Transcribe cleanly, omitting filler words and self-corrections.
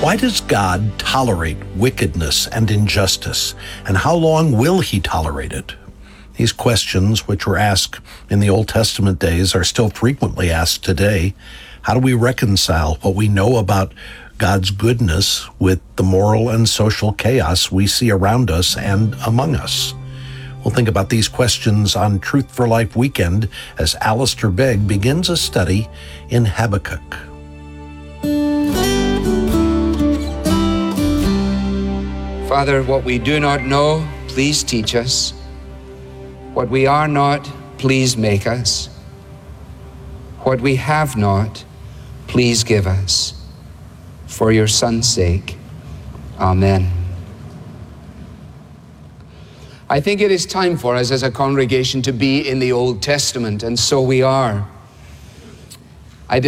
Why does God tolerate wickedness and injustice? And how long will he tolerate it? These questions, which were asked in the Old Testament days, are still frequently asked today. How do we reconcile what we know about God's goodness with the moral and social chaos we see around us and among us? We'll think about these questions on Truth for Life Weekend as Alistair Begg begins a study in Habakkuk. Father, what we do not know, please teach us. What we are not, please make us. What we have not, please give us. For your Son's sake, amen. I think it is time for us as a congregation to be in the Old Testament, and so we are.